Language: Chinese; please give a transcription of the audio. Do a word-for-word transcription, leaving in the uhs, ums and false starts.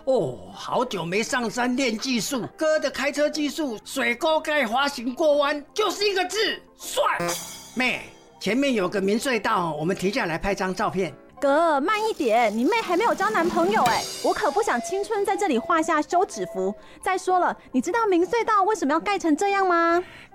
哦，好久没上山练技术，哥的开车技术，水沟盖滑行过弯，就是一个字，帅。妹，前面有个明隧道，我们停下来拍张照片。 哥，慢一点，你妹还没有交男朋友哎，我可不想青春在这里画下休止符。再说了，你知道明隧道为什么要盖成这样吗？